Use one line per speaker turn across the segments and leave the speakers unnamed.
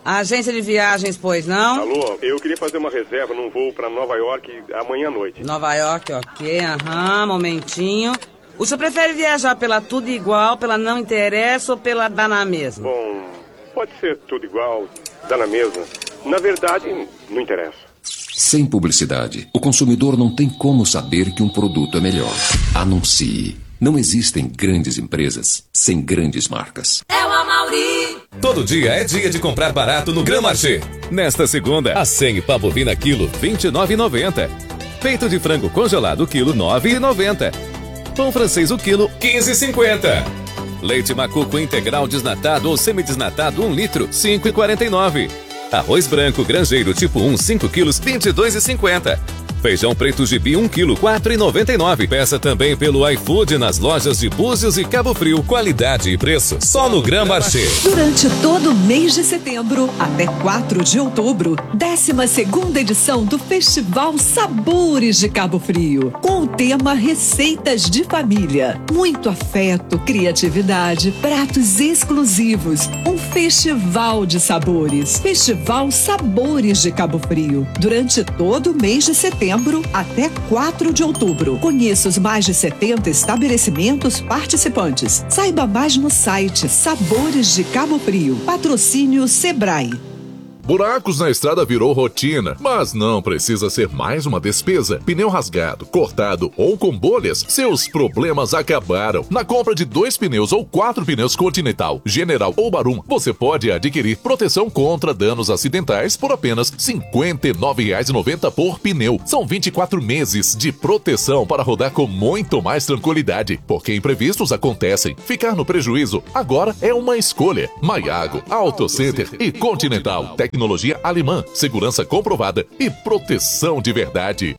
Agência de viagens, pois não?
Alô, eu queria fazer uma reserva num voo para Nova York amanhã à noite.
Nova York, ok, momentinho. O senhor prefere viajar pela tudo igual, pela não interessa ou pela dá na mesma?
Bom, pode ser tudo igual, dá na mesma. Na verdade, não interessa.
Sem publicidade, o consumidor não tem como saber que um produto é melhor. Anuncie. Não existem grandes empresas sem grandes marcas.
É o Amauri.
Todo dia é dia de comprar barato no Grand Marché. Nesta segunda, a 100 pá bovina quilo R$ 29,90. Peito de frango congelado quilo R$ 9,90. Pão francês o quilo R$ 15,50. Leite macuco integral desnatado ou semidesnatado 1 litro R$ 5,49. Arroz branco grangeiro tipo 1 5 quilos R$ 22,50. Feijão preto gibi 1 kg, R$ 4,99. Peça também pelo iFood nas lojas de Búzios e Cabo Frio. Qualidade e preço só no Grand Marché.
Durante todo o mês de setembro até 4 de outubro, 12ª edição do Festival Sabores de Cabo Frio, com o tema Receitas de Família. Muito afeto, criatividade, pratos exclusivos. Um festival de sabores. Festival Sabores de Cabo Frio. Durante todo o mês de setembro até 4 de outubro. Conheça os mais de 70 estabelecimentos participantes. Saiba mais no site Sabores de Cabo Frio. Patrocínio Sebrae.
Buracos na estrada virou rotina, mas não precisa ser mais uma despesa. Pneu rasgado, cortado ou com bolhas, seus problemas acabaram. Na compra de 2 pneus ou 4 pneus Continental, General ou Barum, você pode adquirir proteção contra danos acidentais por apenas R$ 59,90 por pneu. São 24 meses de proteção para rodar com muito mais tranquilidade, porque imprevistos acontecem. Ficar no prejuízo agora é uma escolha. Maiago, Auto Center e Continental. Tecnologia alemã, segurança comprovada e proteção de verdade.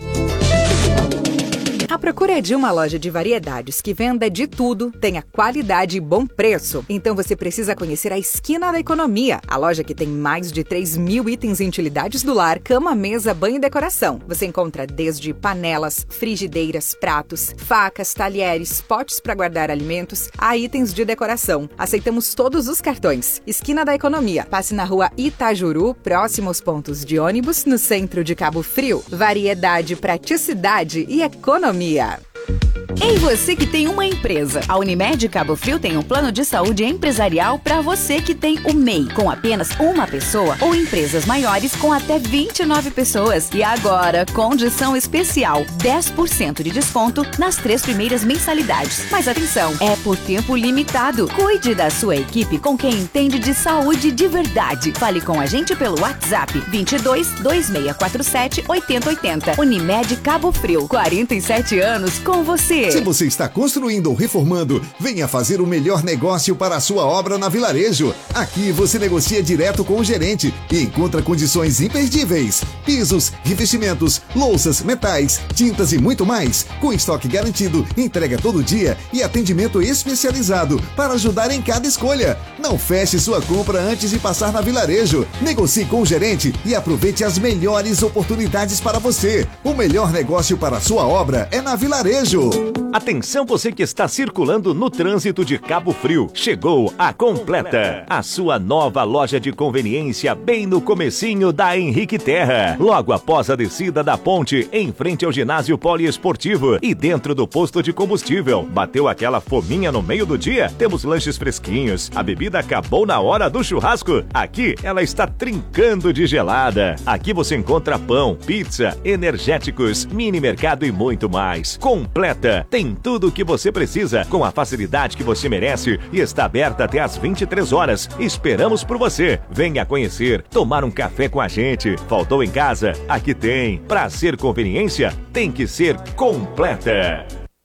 A procura é de uma loja de variedades que venda de tudo, tenha qualidade e bom preço. Então você precisa conhecer a Esquina da Economia, a loja que tem mais de 3.000 itens e utilidades do lar, cama, mesa, banho e decoração. Você encontra desde panelas, frigideiras, pratos, facas, talheres, potes para guardar alimentos, a itens de decoração. Aceitamos todos os cartões. Esquina da Economia. Passe na rua Itajuru, próximo aos pontos de ônibus, no centro de Cabo Frio. Variedade, praticidade e economia. Ei, você que tem uma empresa. A Unimed Cabo Frio tem um plano de saúde empresarial para você que tem o MEI, com apenas uma pessoa, ou empresas maiores com até 29 pessoas. E agora, condição especial, 10% de desconto nas 3 primeiras mensalidades. Mas atenção, é por tempo limitado. Cuide da sua equipe com quem entende de saúde de verdade. Fale com a gente pelo WhatsApp 22 2647 8080. Unimed Cabo Frio, 47 anos com você.
Se você está construindo ou reformando, venha fazer o melhor negócio para a sua obra na Vilarejo. Aqui você negocia direto com o gerente e encontra condições imperdíveis. Pisos, revestimentos, louças, metais, tintas e muito mais. Com estoque garantido, entrega todo dia e atendimento especializado para ajudar em cada escolha. Não feche sua compra antes de passar na Vilarejo. Negocie com o gerente e aproveite as melhores oportunidades para você. O melhor negócio para a sua obra é na Vilarejo.
Atenção você que está circulando no trânsito de Cabo Frio. Chegou a Completa, a sua nova loja de conveniência bem no comecinho da Henrique Terra. Logo após a descida da ponte, em frente ao ginásio poliesportivo e dentro do posto de combustível. Bateu aquela fominha no meio do dia? Temos lanches fresquinhos. A bebida acabou na hora do churrasco? Aqui ela está trincando de gelada. Aqui você encontra pão, pizza, energéticos, mini mercado e muito mais. Completa tem tudo o que você precisa, com a facilidade que você merece e está aberta até às 23 horas. Esperamos por você. Venha conhecer, tomar um café com a gente. Faltou em casa? Aqui tem. Pra ser conveniência, tem que ser Completa.